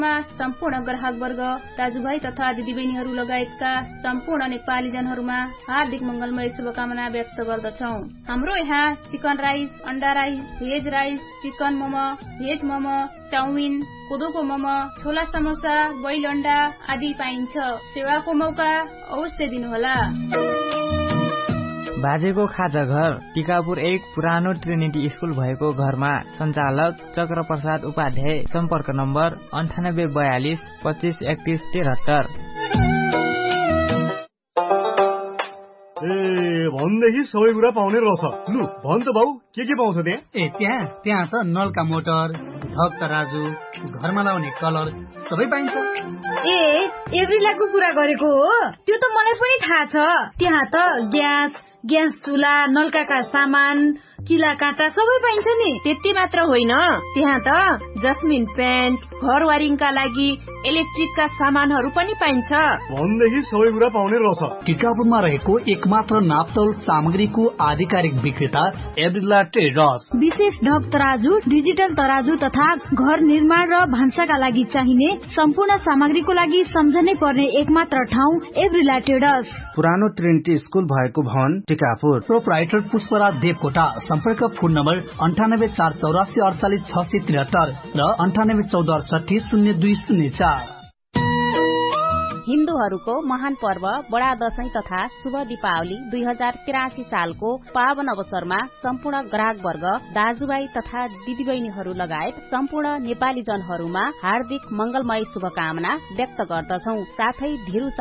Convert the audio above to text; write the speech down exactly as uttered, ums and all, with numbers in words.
सम्पूर्ण ग्राहक वर्ग दाजुभाइ तथा दिदीबहिनीहरू लगायतका सम्पूर्ण नेपाली जनहरूमा हार्दिक मंगलमय शुभकामना व्यक्त गर्दछौ। हाम्रो यहाँ चिकन राइस, अन्डा rice, veg rice, chicken momo, veg momo, chowmein, कोदोको मोमो, छोला समोसा, बोइल अन्डा आदि पाइन्छ। सेवाको मौका अवश्य दिनुहोला। बाजेको खाजा घर टिकापुर एक पुरानो ट्रिनिटी स्कुल भएको घरमा सञ्चालक चक्र प्रसाद उपाध्याय। सम्पर्क नम्बर अन्ठानब्बे बयालिस पच्चिस एकतिस तिहत्तर। ए भन्देखि सबै कुरा पाउने रहेछ। लु भन् त बाउ, के के पाउँछ त्यहाँ? ए त्यहाँ त्यहाँ त नलका मोटर, धक तराजु, घरमा लाउने कलर सबै पाइन्छ। ए एभ्रिलाको कुरा गरेको हो? त्यो त मलाई पनि थाहा छ। त्यहाँ त ग्यास ग्यास चुला, नलकाका सामान, किला काँटा सबै पाइन्छ नि। त्यति मात्र होइन, त्यहाँ त जस्मिन पेन्ट, घर वारिङका लागि इलेक्ट्रिकका सामानहरू पनि पाइन्छ। भन्देखि सबै कुरा पाउने रहेछ। टिकापुरमा रहेको एकमात्र नापतोल सामग्रीको आधिकारिक विक्रेता एभ्रिला ट्रेडर्स। विशेष ढक तराजु, डिजिटल तराजु तथा घर निर्माण र भान्साका लागि चाहिने सम्पूर्ण सामग्रीको लागि सम्झनै पर्ने एकमात्र ठाउँ एभ्रिला ट्रेडर्स। पुरानो ट्रिनिटी स्कुल भएको भवन टिकापुर। प्रोप्राइटर पुष्पराज देवकोटा। सम्पर्क फोन नम्बर अन्ठानब्बे चार चौरासी अडचालिस छ सय त्रिहत्तर र अन्ठानब्बे चौध अडसठी शून्य दुई शून्य चार। हिन्दूहरूको महान पर्व बडा दशैं तथा शुभ दीपावली दुई हजार तिरासी सालको पावन अवसरमा सम्पूर्ण ग्राहक वर्ग दाजुभाइ तथा दिदीबहिनीहरू लगायत सम्पूर्ण नेपाली जनहरूमा हार्दिक मंगलमय शुभकामना व्यक्त गर्दछौ। साथै धीरु